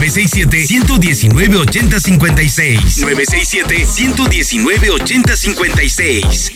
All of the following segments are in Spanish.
967-119-8056. 967-119-8056.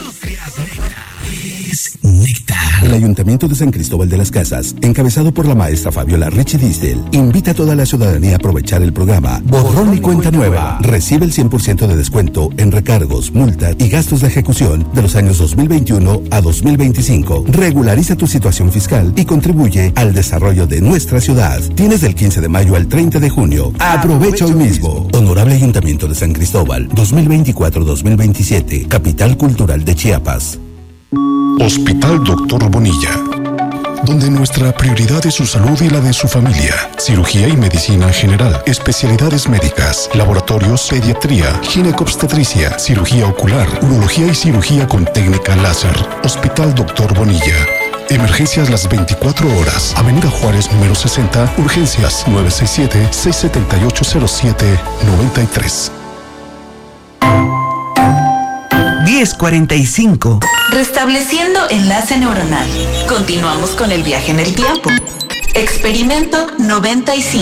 Es Néctar. El Ayuntamiento de San Cristóbal de las Casas, encabezado por la maestra Fabiola Richie Distel, invita a toda la ciudadanía a aprovechar el programa Borrón y Cuenta Nueva. Recibe el 100% de descuento en recargos, multas y gastos de ejecución de los años 2021 a 2025. Regulariza tu situación fiscal y contribuye al desarrollo de nuestra ciudad. Tienes del 15 de mayo al 30 de junio. Aprovecha hoy mismo. Honorable Ayuntamiento de San Cristóbal, 2024-2027, Capital Cultural de Chiapas. Hospital Dr. Bonilla, donde nuestra prioridad es su salud y la de su familia. Cirugía y medicina general, especialidades médicas, laboratorios, pediatría, ginecobstetricia, cirugía ocular, urología y cirugía con técnica láser. Hospital Dr. Bonilla. Emergencias las 24 horas. Avenida Juárez, número 60. Urgencias 967-678-0793. 10:45. Restableciendo enlace neuronal. Continuamos con el viaje en el tiempo. Experimento 95.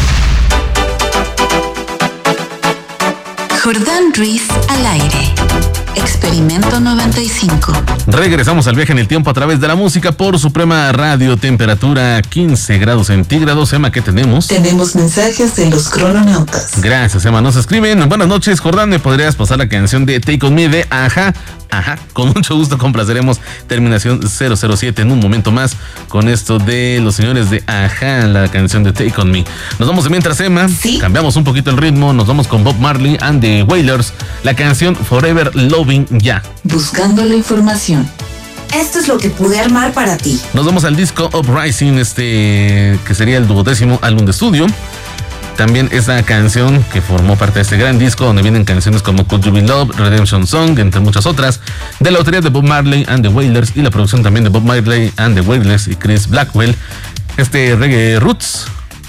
Jordán Ruiz al aire. Experimento 95. Regresamos al viaje en el tiempo a través de la música por Suprema Radio. Temperatura 15 grados centígrados. Emma, ¿qué tenemos? Tenemos mensajes de los crononautas. Gracias, Emma. Nos escriben: buenas noches, Jordán, ¿me podrías pasar la canción de Take On Me de Ajá? Ajá, con mucho gusto complaceremos. Terminación 007 en un momento más con esto de los señores de Ajá, la canción de Take On Me. Nos vamos de mientras, Emma. ¿Sí? Cambiamos un poquito el ritmo. Nos vamos con Bob Marley and the Wailers, la canción Forever Loving Ya. Buscando la información. Esto es lo que pude armar para ti. Nos vamos al disco Uprising, que sería el 12º álbum de estudio. También esta canción que formó parte de este gran disco, donde vienen canciones como Could You Be Love, Redemption Song, entre muchas otras, de la autoría de Bob Marley and the Wailers y la producción también de Bob Marley and the Wailers y Chris Blackwell. Reggae Roots,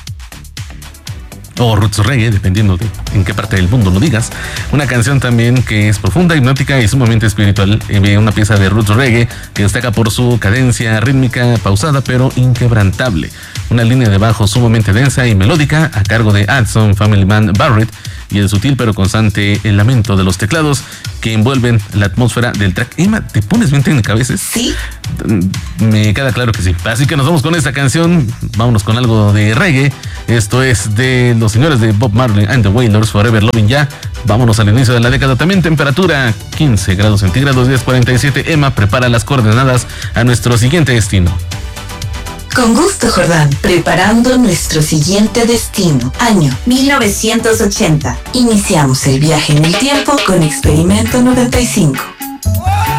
o Roots Reggae, dependiendo de en qué parte del mundo lo digas. Una canción también que es profunda, hipnótica y sumamente espiritual. Una pieza de Roots Reggae que destaca por su cadencia rítmica pausada pero inquebrantable. Una línea de bajo sumamente densa y melódica a cargo de Adson Family Man Barrett y el sutil pero constante lamento de los teclados que envuelven la atmósfera del track. Emma, ¿te pones bien técnica a veces? Sí. Me queda claro que sí. Así que nos vamos con esta canción. Vámonos con algo de reggae. Esto es de los señores de Bob Marley and the Wailers, Forever Loving Ya. Vámonos al inicio de la década. También temperatura 15 grados centígrados, 10:47. Emma, prepara las coordenadas a nuestro siguiente destino. Con gusto, Jordán. Preparando nuestro siguiente destino. Año 1980. Iniciamos el viaje en el tiempo con Experimento 95.